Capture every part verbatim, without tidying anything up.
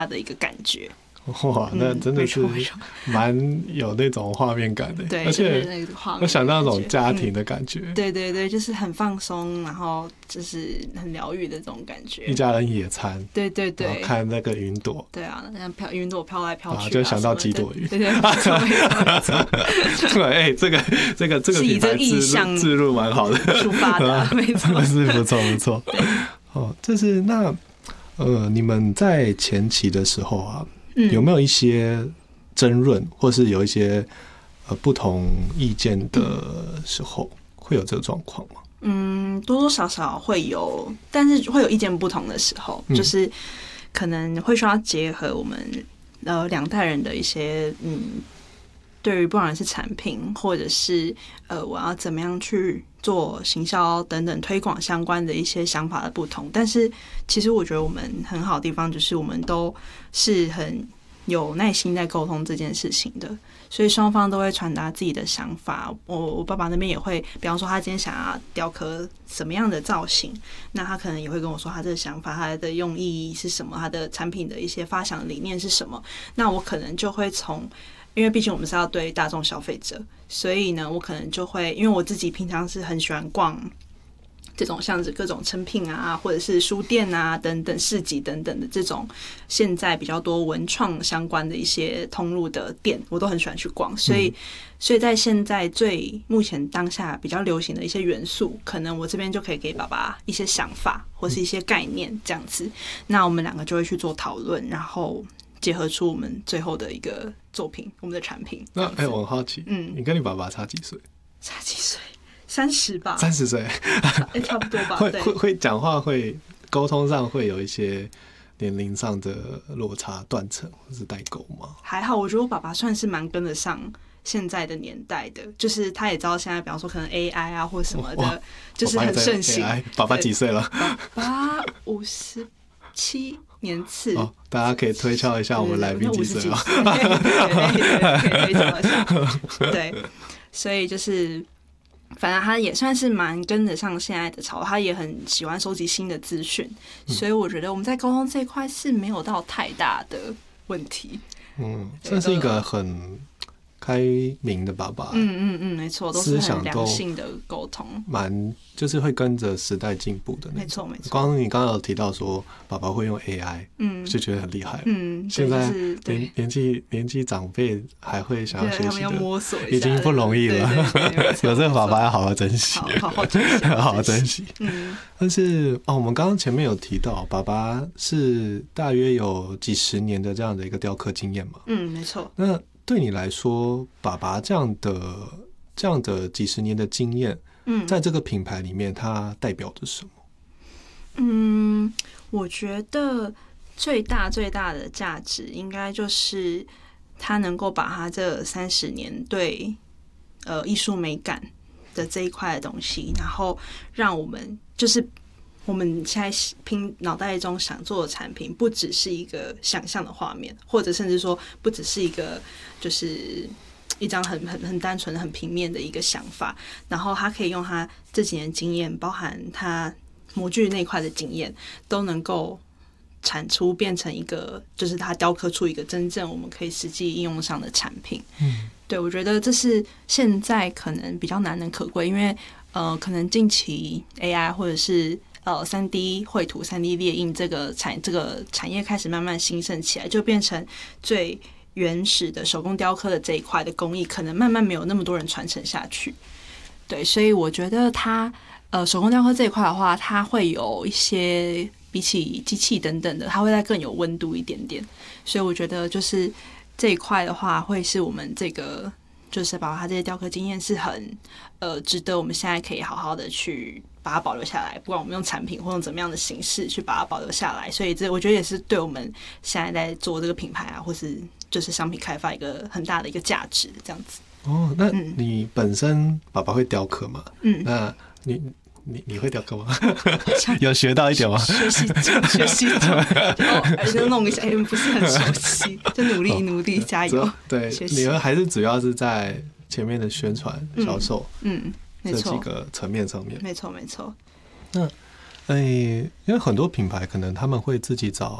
的一个感觉。 哇，那真的是蛮有那种画面感的， 对， 而且我想到那种家庭的感觉、 嗯，对对对，就是很放松，然后就是很疗愈的这种感觉。 一家人野餐， 对对对， 然后看那个云朵， 对啊，那飘云朵飘来飘去、啊啊，就想到几朵云， 对对，没错没错。 对，哎、欸，这个这个这个品牌置置入蛮好的， 出发的，没错， 是不错不错。哦，这是那呃，你们在前期的时候啊。嗯、有没有一些争论，或是有一些呃不同意见的时候，会有这个状况吗？ 嗯，多多少少会有，但是会有意见不同的时候，嗯、就是可能会需要结合我们呃两代人的一些嗯，对于不管是产品或者是呃我要怎么样去做行销等等推广相关的一些想法的不同，但是其实我觉得我们很好的地方就是我们都是很有耐心在沟通这件事情的，所以双方都会传达自己的想法。我我爸爸那边也会，比方说他今天想要雕刻什么样的造型，那他可能也会跟我说他这个想法，他的用意是什么，他的产品的一些发想理念是什么。那我可能就会从，因为毕竟我们是要对大众消费者，所以呢，我可能就会，因为我自己平常是很喜欢逛这种像是各种成品啊，或者是书店啊等等市集等等的这种现在比较多文创相关的一些通路的店，我都很喜欢去逛。所以，所以在现在最目前当下比较流行的一些元素，可能我这边就可以给爸爸一些想法或是一些概念这样子。那我们两个就会去做讨论，然后结合出我们最后的一个作品，我们的产品。 那哎、欸，我很好奇，嗯，你跟你爸爸差几岁？ 差几岁？三十吧， 三十岁， 哎，差不多吧。 会会会讲话，会沟通上会有一些年龄上的落差、断层或是代沟吗？ 还好，我觉得我爸爸算是蛮跟得上现在的年代的，就是他也知道现在，比方说可能 A I 啊或什么的，就是很盛行。 爸爸几岁了？ 爸爸五十七年次。 哦，大家可以推敲一下我们来宾几岁啊？ 对对对，可以推敲一下。对，所以就是。反正他也算是蛮跟得上现在的潮，他也很喜欢收集新的资讯，嗯、所以我觉得我们在沟通这一块是没有到太大的问题。 嗯，这是一个很开明的爸爸， 嗯嗯嗯，没错，都是很良性的沟通， 蛮就是会跟着时代进步的那种。 没错没错。 刚刚你刚刚有提到说爸爸会用 A I， 嗯，就觉得很厉害。 嗯， 现在年年纪年纪长辈还会想要学习的， 他们要摸索一下， 已经不容易了。 对对对有这个爸爸要好好珍惜， 好好珍惜， 好好珍惜。嗯，但是哦，我们刚刚前面有提到，爸爸是大约有几十年的这样的一个雕刻经验嘛？ 嗯，没错。 那对你来说，爸爸这样的这样的几十年的经验，嗯，在这个品牌里面，它代表着什么？ 嗯，我觉得最大最大的价值，应该就是他能够把他这三十年对呃艺术美感的这一块的东西，然后让我们就是我们现在拼脑袋中想做的产品，不只是一个想象的画面，或者甚至说不只是一个就是一张很很很单纯、很平面的一个想法，然后他可以用他这几年经验，包含他模具那块的经验，都能够产出变成一个，就是他雕刻出一个真正我们可以实际应用上的产品。嗯，对，我觉得这是现在可能比较难能可贵，因为呃，可能近期 A I 或者是呃三 D 绘图、三 D 列印这个产这个产业开始慢慢兴盛起来，就变成最原始的手工雕刻的这一块的工艺，可能慢慢没有那么多人传承下去。对，所以我觉得它呃手工雕刻这一块的话，它会有一些比起机器等等的，它会再更有温度一点点。所以我觉得就是这一块的话，会是我们这个就是把它这些雕刻经验是很呃值得我们现在可以好好的去把它保留下来，不管我们用产品或用怎么样的形式去把它保留下来。所以这我觉得也是对我们现在在做这个品牌啊，或是就是商品开发一个很大的一个价值，这样子。哦， 那你本身爸爸会雕刻吗？嗯，那你你你会雕刻吗？有学到一点吗？ 学习学习中，哦，就弄一下，因为不是很熟悉，就努力努力加油。 对，你们还是主要是在前面的宣传、销售，嗯，这几个层面上面。 没错没错。 那，哎，因为很多品牌可能他们会自己找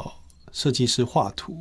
设计师画图，